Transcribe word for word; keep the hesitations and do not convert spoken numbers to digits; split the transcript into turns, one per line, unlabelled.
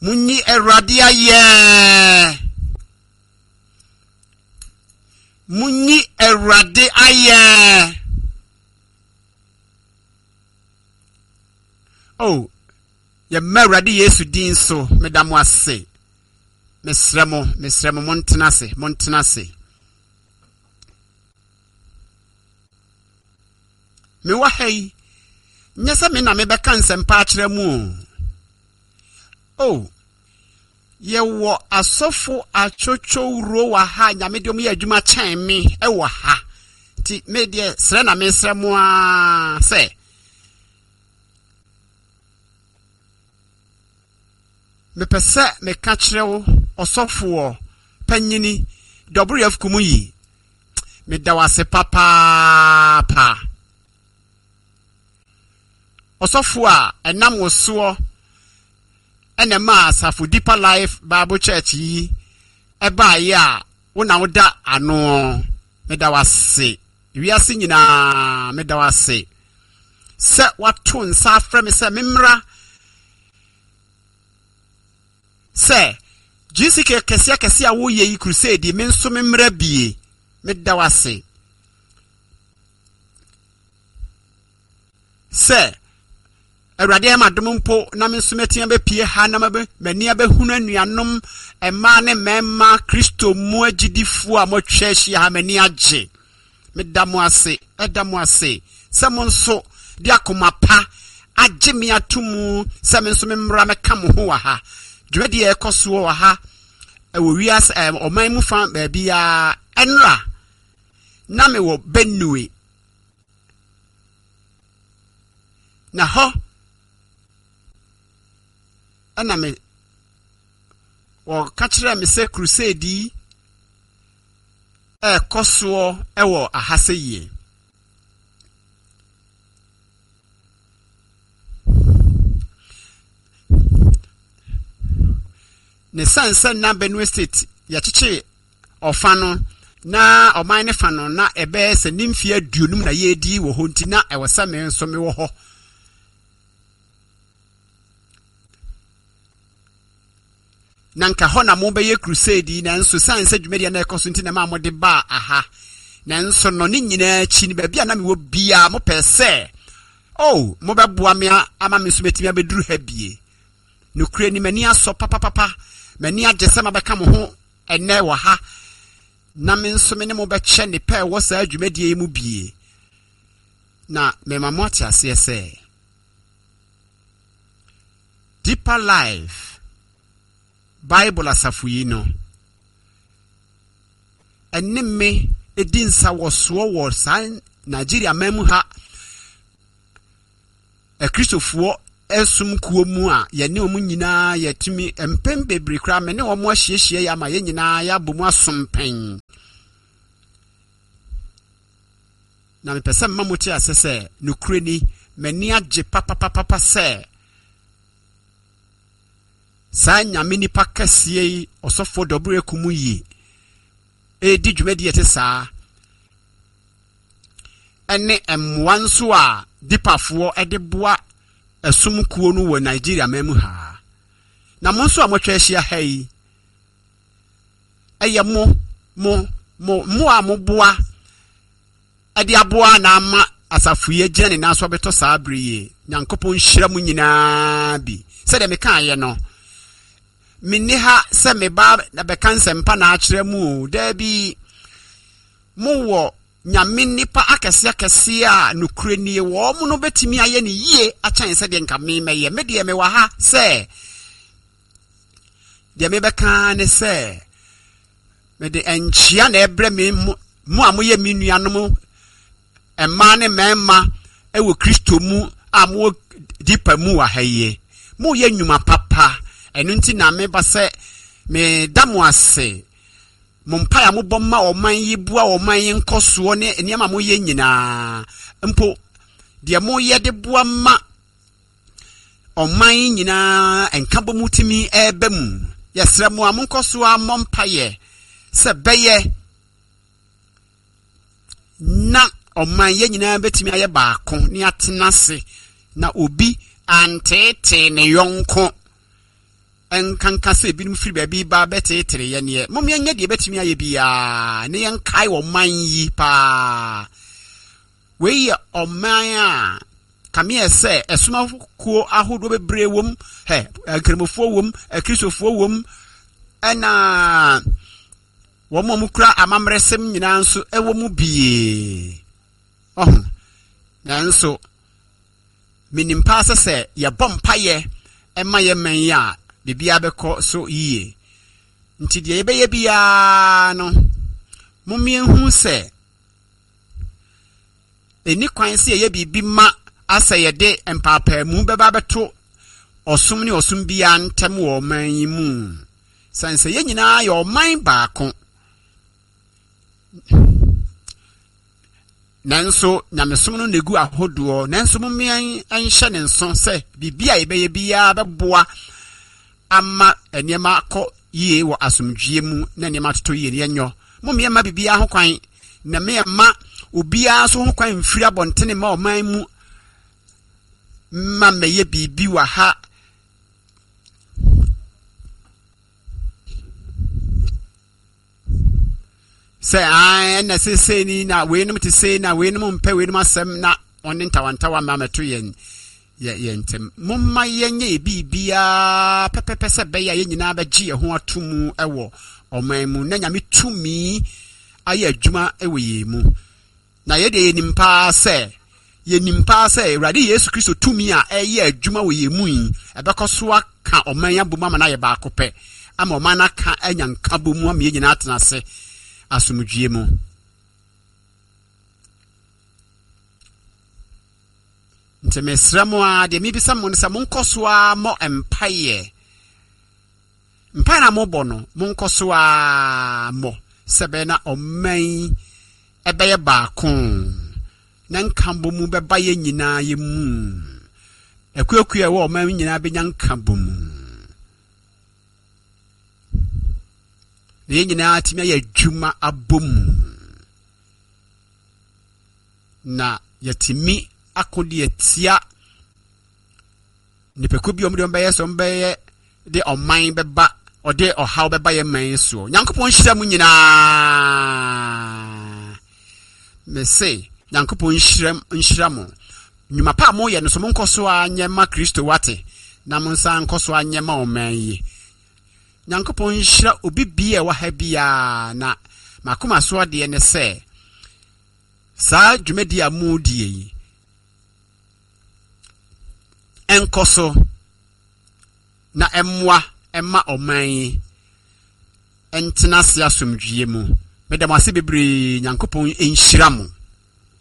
Munyi Awurade aye. Munyi Awurade aye. Oh, ye Awurade Yesu din so medamo ase. Mesremo, mesremo montenase, montenase. Me wa hei. Nyesa me na me beka nsɛmpa akyerɛ mu. Oh. Ye wo asofo achocho uro wa ha nyame de omu ye adwuma kyɛn me e wo ha. Ti me de srɛ na me srɛ mo a sɛ me pese me ka kyerɛ wo osofo panyini W F Kumuyi. Me da wase papa pa. Osofo a enam wo so ene ma Asafo Deeper Life Bible Church yi eba ya wo na wo da ano me da wase wiase nyina me da wase se wato nsa afre me se memra se G C K kese kese a wo ye crusade me nso memra bie me da wase se Awurade ma dom mpo na me nso metia be pie ha na mabe mani abehunu anuanom ema ne mema Kristo mu agidifo a motwa ahia ha mani age me da mo ase eda mo ase se mo nso di akoma pa age me atumu se me nso memra meka mo ho wa ha dwedi e koso wa ha e wo wias oman mu fa ba bia enra na me wo Benue na ho ana me wo kachira me se crusade e koso e wo ahaseye ne sansa na Benue State ya chichi ofano na oman ne fano na ebe se nimfia duonum na yedi wo honti na e wosa me nso me wo ho nanka ho na mo be ye crusade na nso sansa dwumedia na ekoso nti na ma mo de ba aha na nso no ne nyina chi ni ba bia na me wo bia mo pese oh mo be boa me ama me so betimi abeduru ha bie no kure ni mani aso papa papa mani agese ma beka mo ho ene wo ha na me nso me ne mo be che ne pe wo sa dwumedia mu bie na me ma mo tia se se Deeper Life Bible Asafo yi no enne me edinsa woso wo san Nigeria memu ha e Kristofo esum kuo mu a ye ne omu nyina yetimi empem bebre kra me ne omo ahyiehie ya ma ye nyina ya bomu asompen na me pese mamoti asese no kure ni mani age papa papa se sa nyame nipa kase osofo W F Kumuyi e di dwumedi yete saa ene emwanso a dipafo ede boa esum kuo no wo Nigeria memu ha na mo nso amotwa ahia hai eye mo mo mo mo a mo boa ede aboa na ama Asafo ye gene na so beto saa briye nyankopon hyira mu nyina bi se de me kan ye no minni ha se me ba na be kan sempa na akire mu da bi mo wo nyame nipa akese akese a no kure ni wo mo no betimi aye ne yie achan se de nka me meye me de me wa ha se de me be kan ne se me de enchia na ebre me mo a mo ye mi nuanom ema ne mema e wo Kristo mu a mo Deeper mu wa haye mo ye nyuma papa enu nti na me ba se me damu ase mo mpa ya mo bomma oman yi bua oman yi nkoso ne eniama mo ye nyina mpo de mo ye de bua ma oman yi nyina enka bo mutimi ebe mu yesre mo am nkoso am mpa ye se beye na oman ye nyina betimi aye baako ne atenase na obi antete ne yonko enkanka se binom firi ba bi ba betetere ye ne mom ye nya de betimi aye bia ne yen kai wo man yi pa we ye oman a kame ese esuma ko ahodo bebre wom he kremofo wom kristofo wom ana wo mom kura amamresem nyina nso ewo mu bie oh nanso minimpa se ye bompa ye ema ye men ya bibia beko so yiye nti de ye beye bia no momien hu se eni kwan se ye bibi ma asa ye de empapa mu beba beto osum ni osum bia ntem wo man yi mu sanse ye nyina ye oman baako nanso nyamesom no negu ahodo nanso momien anhye ne nso se bibia ye beye bia beboa ama enema akọ yie wo asomdwie mu na enema toto yie ne enyo momie ma bibia ho kwan na me ma obia so ho kwan mfiri abontene ma oman mu ma meye bibi wa ha say ai na se se ni na we num te se na we num mpe we num asem na on ntawantawa ma meto yen ye yentem momma yenye bibia pepepe se be ya yenyina ba gi ho atomu ewo oman mu na nyame tumi aye adwuma ewo ye mu na ye de yenimpa se yenimpa se Awurade Yesu Kristo tumi a eye adwuma wo ye mu yi ebekoso aka oman ya boma na ye ba akopɛ ama oman aka anyanka bomu am yenyina atena se asomdwie mu ntemesramo a de mi bisa mo nsa mo nkoso a mo empaye mpa na mo bono mo nkoso a mo sebe na oman ebeye baako na nkambo mu beba ye nyina ye mu ekuekue wo oman nyina benya nkambo mu ye nyina atimi ya adwuma abom na yatimi akodi etia nipeko bi omde ombaye so ombaye de oman beba ode ohaw beba ye man so nyankopon hyira mu nyina me say nyankopon hyira hyira mu nyuma pa mo ye no so mo nkoso anyema Kristo wate na mo nsa nkoso anyema oman yi nyankopon hyira obi bie wa ha bia na makoma so de ne se sa dwumedi amudie yi enkoso na emwa emma oman entena se asomdwie mu medamase bebre nyankopon enhyira mu